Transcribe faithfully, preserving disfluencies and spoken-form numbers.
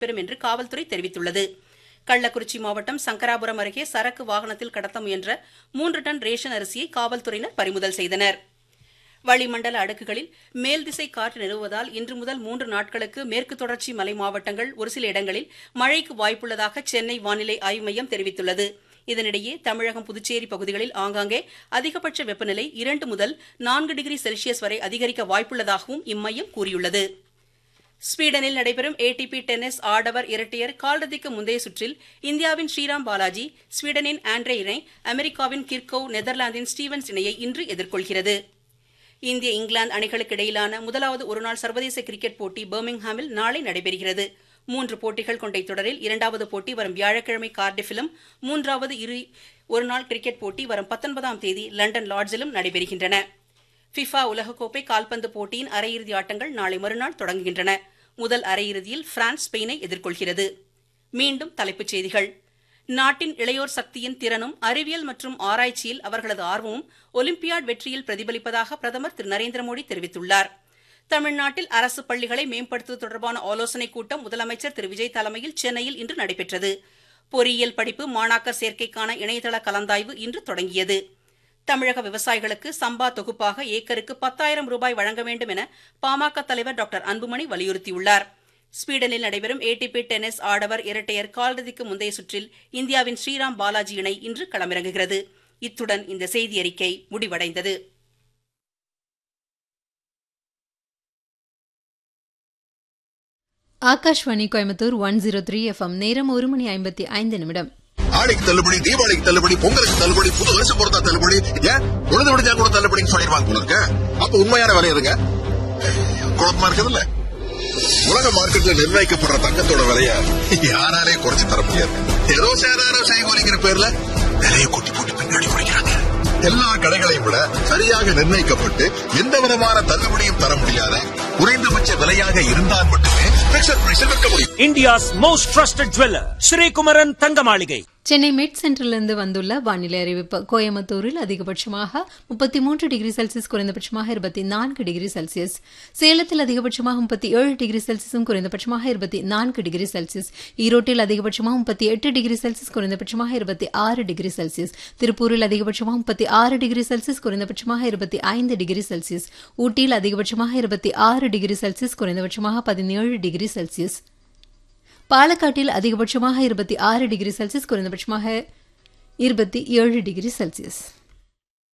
பெறும் என்று காவல்துறை தெரிவித்துள்ளது. கள்ளக்குறிச்சி மாவட்டம் சங்கராபுரம் அருகே சரக்கு வாகனத்தில் கடத்த முயன்ற மூன்று டன் ரேஷன் அரிசியை காவல்துறையினர் பறிமுதல் செய்தனர். வளிமண்டல அடுக்குகளில் மேல் திசை காற்று நிலவுவதால் இன்று முதல் மூன்று நாட்களுக்கு மேற்கு தொடர்ச்சி மலை மாவட்டங்கள் ஒரு சில இடங்களில் மழைக்கு வாய்ப்புள்ளதாக சென்னை வானிலை ஆய்வு மையம் தெரிவித்துள்ளது. இதனிடையே தமிழகம், புதுச்சேரி பகுதிகளில் ஆங்காங்கே அதிகபட்ச வெப்பநிலை இரண்டு முதல் நான்கு டிகிரி செல்சியஸ் வரை அதிகரிக்க வாய்ப்புள்ளதாகவும் இம்மையம் கூறியுள்ளது. ஸ்வீடனில் நடைபெறும் ஏடிபி டென்னிஸ் ஆடவர் இரட்டையர் காலிறுதிக்கு முந்தைய சுற்றில் இந்தியாவின் ஸ்ரீராம் பாலாஜி ஸ்வீடனின் ஆண்ட்ரே இணை அமெரிக்காவின் கிர்கோவ், நெதர்லாந்தின் ஸ்டீவன்ஸ் இணையை இன்று எதிர்கொள்கிறது. இந்திய இங்கிலாந்து அணிகளுக்கு இடையிலான முதலாவது ஒருநாள் சர்வதேச கிரிக்கெட் போட்டி பர்மிங்ஹாமில் நாளை நடைபெறுகிறது. மூன்று போட்டிகள் கொண்ட தொடரில் இரண்டாவது போட்டி வரும் வியாழக்கிழமை கார்டிஃபிலும், மூன்றாவது இரு ஒருநாள் கிரிக்கெட் போட்டி வரும் பத்தொன்பதாம் தேதி லண்டன் லார்ட்ஸிலும் நடைபெறுகின்றன. ஃபிஃபா உலகக்கோப்பை கால்பந்து போட்டியின் அரையிறுதி ஆட்டங்கள் நாளை மறுநாள் தொடங்குகின்றன. முதல் அரையிறுதியில் பிரான்ஸ் ஸ்பெயினை எதிர்கொள்கிறது. மீண்டும் தலைப்புச் செய்திகள். நாட்டின் இளையோர் சக்தியின் திறனும் அறிவியல் மற்றும் ஆராய்ச்சியில் அவர்களது ஆர்வமும் ஒலிம்பியாட் வெற்றியில் பிரதிபலிப்பதாக பிரதமர் திரு நரேந்திர மோடி தெரிவித்துள்ளார். தமிழ்நாட்டில் அரசு பள்ளிகளை மேம்படுத்துவது தொடர்பான ஆலோசனைக் கூட்டம் முதலமைச்சர் திரு விஜய் தலைமையில் சென்னையில் இன்று நடைபெற்றது. பொறியியல் படிப்பு மாணாக்கர் சேர்க்கைக்கான இணையதள கலந்தாய்வு இன்று தொடங்கியது. தமிழக விவசாயிகளுக்கு சம்பா தொகுப்பாக ஏக்கருக்கு பத்தாயிரம் ரூபாய் வழங்க வேண்டும் என பாமக தலைவர் டாக்டர் அன்புமணி வலியுறுத்தியுள்ளார். ஸ்வீடனில் நடைபெறும் ஏடிபி டென்னிஸ் ஆடவர் இரட்டையர் காலிறுதிக்கு முந்தைய சுற்றில் இந்தியாவின் ஸ்ரீராம் பாலாஜி இணை இன்று களமிறங்குகிறது. இத்துடன் இந்த செய்தி அறிக்கை முடிவடைந்தது. Akashvani Coimbatore one zero three FM. நேரம் ஒரு மணி ஐம்பத்தி ஐந்து நிமிடம். ஆடிக்கு தள்ளுபடி, தீபாவளிக்கு தள்ளுபடி, பொங்கலுக்கு தள்ளுபடி, புது வருஷம் பொறுத்தா தள்ளுபடி, ஏன் உழுது விடுஞ்சா கூட தள்ளுபடின்னு சொல்லிடுவாங்க போல இருக்க. அப்ப உண்மையான விலை எதுங்க? குழப்பமா இருக்குதுல்ல. உலக மார்க்கெட்ல நிர்ணயிக்கப்படுற தங்கத்தோட விலைய யாராலே குறைச்சு தர முடியாது. ஏதோ சேதாரம் செய்கூலிங்கிற பேர்ல விலையை கொட்டி போட்டு பின்னாடி குறைக்கிறாங்க. எல்லா கடைகளையும் விட சரியாக நிர்ணயிக்கப்பட்டு எந்த விதமான தள்ளுபடியும் தர முடியாத குறைந்தபட்ச விலையாக இருந்தால் மட்டுமே பிக்ஸட் பிரைஸில் விற்க முடியும். India's most trusted jeweller Sri Kumaran தங்க மாளிகை. சென்னை மெட் சென்டரிலிருந்து வந்துள்ள வானிலை அறிவிப்பு. கோயம்புத்தூரில் அதிகபட்சமாக முப்பத்தி மூன்று டிகிரி செல்சியஸ், குறைந்தபட்சமாக இருபத்தி நான்கு டிகிரி செல்சியஸ். சேலத்தில் அதிகபட்சமாக முப்பத்தி ஏழு டிகிரி செல்சியஸும் குறைந்தபட்சமாக இருபத்தி நான்கு டிகிரி செல்சியஸ். ஈரோட்டில் அதிகபட்சமாக முப்பத்தி எட்டு டிகிரி செல்சியஸ், குறைந்தபட்சமாக இருபத்தி ஆறு டிகிரி செல்சியஸ். திருப்பூரில் அதிகபட்சமாக முப்பத்தி ஆறு டிகிரி செல்சியஸ், குறைந்தபட்சமாக இருபத்தி ஐந்து டிகிரி செல்சியஸ். ஊட்டியில் அதிகபட்சமாக இருபத்தி ஆறு டிகிரி செல்சியஸ், குறைந்தபட்சமாக பதினேழு டிகிரி செல்சியஸ். பாலக்காட்டில் அதிகபட்சமாக இருபத்தி ஆறு டிகிரி செல்சியஸ், குறைந்தபட்சமாக இருபத்தி ஏழு டிகிரி செல்சியஸ்.